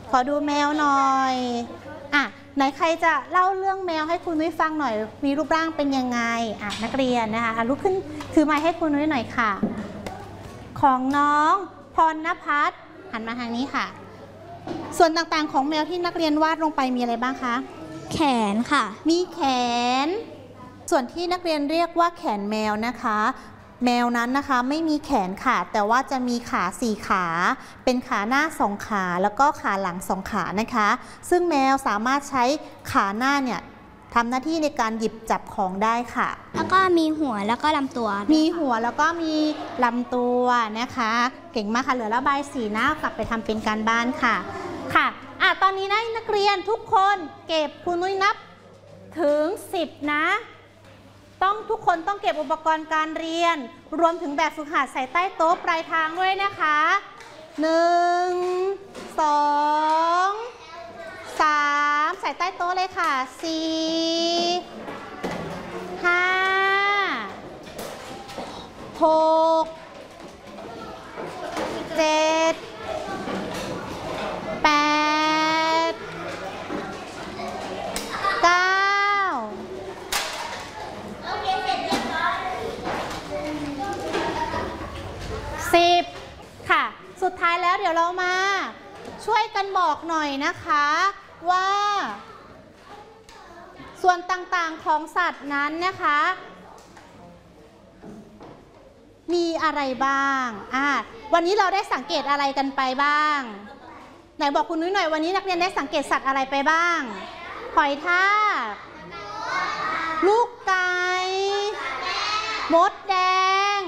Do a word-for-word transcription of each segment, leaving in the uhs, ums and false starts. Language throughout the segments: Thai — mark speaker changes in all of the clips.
Speaker 1: ขอดูแมวหน่อยอ่ะไหนใครจะเล่าเรื่องแมวให้คุณนุ้ยฟังหน่อยมีรูปร่างเป็นยังไงอ่ะนักเรียนนะคะลุกขึ้นถือไม้ให้คุณนุ้ยหน่อยค่ะของน้องพรณภัสหันมาทางนี้ค่ะส่วนต่างๆของแมวที่นักเรียนวาดลงไปมีอะไรบ้างคะ
Speaker 2: แขนค่ะ
Speaker 1: มีแขนส่วนที่นักเรียนเรียกว่าแขนแมวนะคะแมวนั้นนะคะไม่มีแขนค่ะแต่ว่าจะมีขาสี่ขาเป็นขาหน้าสองขาแล้วก็ขาหลังสองขานะคะซึ่งแมวสามารถใช้ขาหน้าเนี่ยทำหน้าที่ในการหยิบจับของได้ค่ะ
Speaker 2: แล้วก็มีหัวแล้วก็ลำตัว
Speaker 1: มีหัวแล้วก็มีลำตัวนะคะเก่งมากค่ะเหลือระบายสีนะกลับไปทำเป็นการบ้านค่ะค่ะอ่ะตอนนี้นะนักเรียนทุกคนเก็บคุณนุ้ยนับถึงสิบนะต้องทุกคนต้องเก็บอุปกรณ์การเรียนรวมถึงแบบฝึกหัดใส่ใต้โต๊ะปลายทางด้วยนะคะหนึ่งสองสามใส่ใต้โต๊ะเลยค่ะสี่ห้าหกเจ็ดแปดเก้าสิบค่ะสุดท้ายแล้วเดี๋ยวเรามาช่วยกันบอกหน่อยนะคะว่าส่วนต่างๆของสัตว์นั้นนะคะมีอะไรบ้างอ่ะวันนี้เราได้สังเกตอะไรกันไปบ้างไหนบอกคุณนุ้ยหน่อยวันนี้นักเรียนได้สังเกตสัตว์อะไรไปบ้างหอยทากลูกไก่มดแดง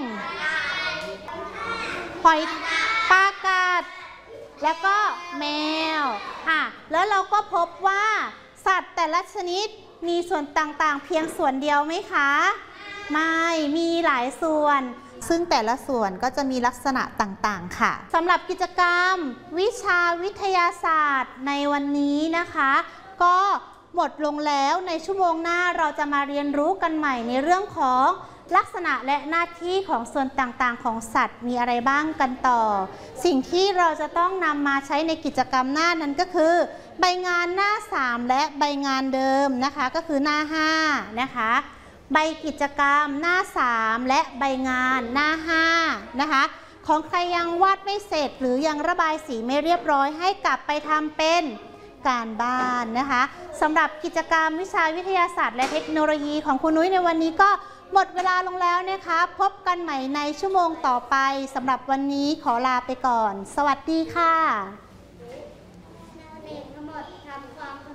Speaker 1: หอยปลากัดแล้วก็แมวค่ะแล้วเราก็พบว่าสัตว์แต่ละชนิดมีส่วนต่างๆเพียงส่วนเดียวไหมคะไม่มีหลายส่วนซึ่งแต่ละส่วนก็จะมีลักษณะต่างๆค่ะสำหรับกิจกรรมวิชาวิทยาศาสตร์ในวันนี้นะคะก็หมดลงแล้วในชั่วโมงหน้าเราจะมาเรียนรู้กันใหม่ในเรื่องของลักษณะและหน้าที่ของส่วนต่างๆของสัตว์มีอะไรบ้างกันต่อสิ่งที่เราจะต้องนำมาใช้ในกิจกรรมหน้านั้นก็คือใบงานหน้าสามและใบงานเดิมนะคะก็คือหน้าห้านะคะใบกิจกรรมหน้าสามและใบงานหน้าห้านะคะของใครยังวาดไม่เสร็จหรือยังระบายสีไม่เรียบร้อยให้กลับไปทำเป็นการบ้านนะคะสำหรับกิจกรรมวิชาวิทยาศาสตร์และเทคโนโลยีของคุณนุ้ยในวันนี้ก็หมดเวลาลงแล้วนะคะพบกันใหม่ในชั่วโมงต่อไปสำหรับวันนี้ขอลาไปก่อนสวัสดีค่ะเด็กทั้งหมดทำความ